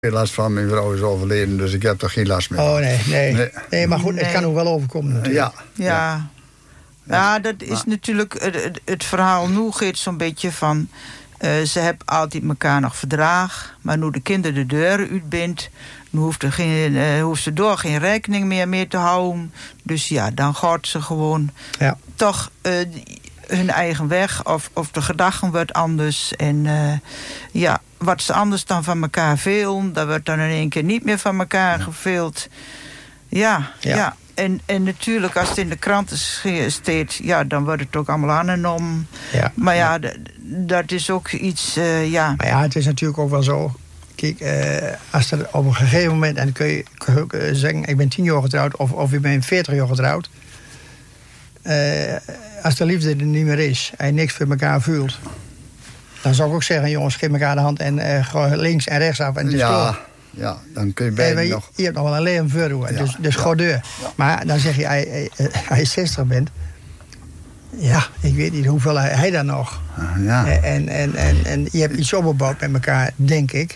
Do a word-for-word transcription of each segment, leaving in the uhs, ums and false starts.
Geen last van, mijn vrouw is overleden, dus ik heb toch geen last meer. Oh nee, nee. Nee, nee maar goed, nee. het kan ook wel overkomen natuurlijk. Ja. Ja. Ja. Ja, dat is maar natuurlijk... Het, het verhaal nu gaat zo'n beetje van... Uh, ze hebben altijd elkaar nog verdrag. Maar nu de kinderen de deuren uitbindt... nu hoeft, er geen, uh, hoeft ze door geen rekening meer mee te houden. Dus ja, dan gaat ze gewoon... Ja. toch uh, hun eigen weg. Of, of de gedachten wordt anders. En uh, ja, wat ze anders dan van elkaar veel... dat wordt dan in één keer niet meer van elkaar ja. geveeld. Ja, ja. ja. En, en natuurlijk, als het in de kranten staat... ja, dan wordt het ook allemaal aangenomen. Ja. Maar ja, d- dat is ook iets, uh, ja... Maar ja, het is natuurlijk ook wel zo... Kijk, uh, als er op een gegeven moment... en dan kun je, kun je ook uh, zeggen... ik ben tien jaar getrouwd of, of ik ben veertig jaar getrouwd... Uh, als de liefde er niet meer is... en je niks voor elkaar voelt... dan zou ik ook zeggen... jongens, geef elkaar de hand... en uh, ga links en rechts af en het is ja. klaar. Ja, dan kun je bijna nog... Je hebt nog wel een leven voor, ja, dus, dus ja, ga deur. Ja. Maar dan zeg je, als je, je zestig bent... ja, ik weet niet hoeveel hij, hij dan nog. Ja. En, en, en, en je hebt iets opgebouwd met elkaar, denk ik.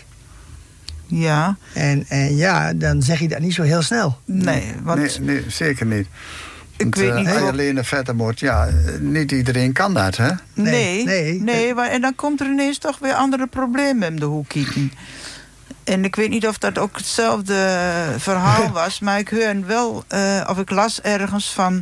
Ja. En, en ja, dan zeg je dat niet zo heel snel. Nee, want... nee, nee zeker niet. Ik want, weet niet uh, als je wat... alleen een vette wordt, ja, niet iedereen kan dat, hè? Nee, nee. nee. nee maar, en dan komt er ineens toch weer andere problemen om de hoek kijken. En ik weet niet of dat ook hetzelfde verhaal was... maar ik hoor wel, uh, of ik las ergens van...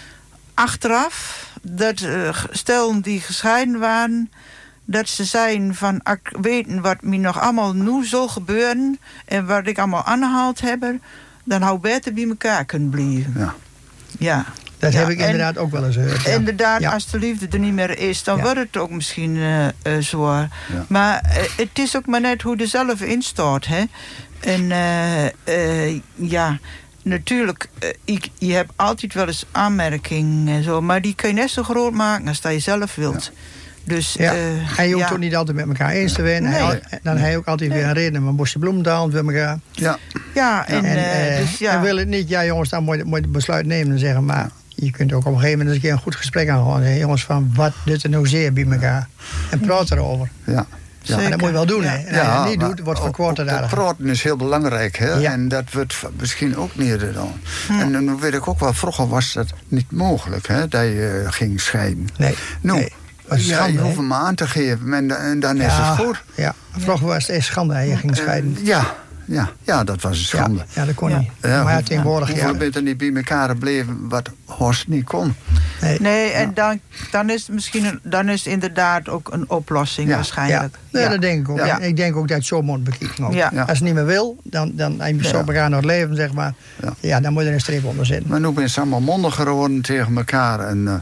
achteraf, dat uh, stel die gescheiden waren... dat ze zijn van, ik weet wat me nog allemaal nu zal gebeuren... en wat ik allemaal aangehaald heb... dan hou beter bij elkaar kunnen blijven. Ja. Ja. Dat ja, heb ik inderdaad en, ook wel eens gehoord. Ja. Inderdaad, ja. als de liefde er niet meer is... dan ja. wordt het ook misschien uh, uh, zwaar. Ja. Maar uh, het is ook maar net hoe er zelf in staat. Hè? En uh, uh, ja, natuurlijk... Uh, ik, je hebt altijd wel eens aanmerkingen en zo... maar die kun je net zo groot maken als dat je zelf wilt. Ja. Dus, ja. uh, en je hoeft ja. ook niet altijd met elkaar eens te zijn. Nee. Hij, dan heb je ook altijd nee. weer een reden om een bosje bloemen voor elkaar. Ja. Ja, en, en, uh, dus, ja. en wil het niet, ja jongens, dan moet je, moet je het besluit nemen en zeggen... maar je kunt ook op een gegeven moment eens een keer een goed gesprek aangaan. Zeggen, jongens, van wat doet er nou zeer bij elkaar? En praat erover. Ja. Ja, en dat moet je wel doen, ja. hè. En als je het niet doet, wordt verkorten daar. Praten is heel belangrijk, hè. Ja. En dat wordt misschien ook niet gedaan. Hm. En dan weet ik ook wel, vroeger was dat niet mogelijk, hè, dat je uh, ging scheiden. Nee, nou, nee. Ja, schande, je hoeft hem aan te geven en, en dan ja, is het goed. Ja, vroeger was het echt schande, hè, je ging scheiden. Uh, ja, ja, ja, dat was een schande. Ja, ja dat kon ja. niet. Ja, maar ja, tegenwoordig... Hoeveel Ja. bent er niet bij elkaar gebleven wat Horst niet kon? Nee, nee en ja. dan, dan is het misschien een, dan is het inderdaad ook een oplossing ja. waarschijnlijk. Ja, nee, ja. dat denk ik ook. Ja. Ik denk ook dat je het zo moet bekijken. Ook. Ja. Als het niet meer wil, dan, dan en je zo ja. elkaar nog leven, zeg maar. Ja. Ja, dan moet je er een streep onder zetten. Maar nu zijn ze allemaal mondig geworden tegen elkaar. En, uh,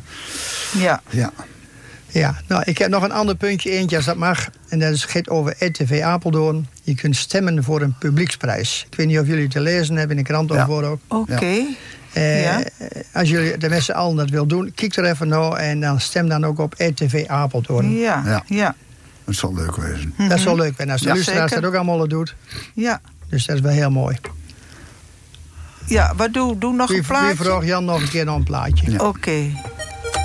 ja. ja. Ja, nou, ik heb nog een ander puntje, eentje als dat mag. En dat is, gaat over R T V Apeldoorn. Je kunt stemmen voor een publieksprijs. Ik weet niet of jullie het te lezen hebben in de krant ja. over ook. Oké. Okay. Uh, ja. Als jullie de mensen allen dat wil doen, kijk er even naar en dan stem dan ook op R T V Apeldoorn. Ja, ja. ja. Dat zal leuk wezen. Mm-hmm. Dat is wel leuk. En als de ja, luisteraars dat ook allemaal doet. Ja. Dus dat is wel heel mooi. Ja, maar doe, doe nog wie, een plaatje. Wie vraagt Jan nog een keer nog een plaatje? Ja. Oké. Okay.